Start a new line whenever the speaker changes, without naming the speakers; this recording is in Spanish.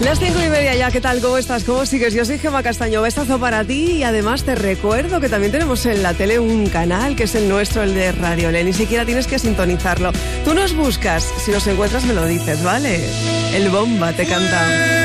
Las 5:30 ya, ¿qué tal? ¿Cómo estás? ¿Cómo sigues? Yo soy Gemma Castaño, besazo para ti y además te recuerdo que también tenemos en la tele un canal que es el nuestro, el de Radio Le, ni siquiera tienes que sintonizarlo. Tú nos buscas, si nos encuentras me lo dices, ¿vale? El Bomba te canta.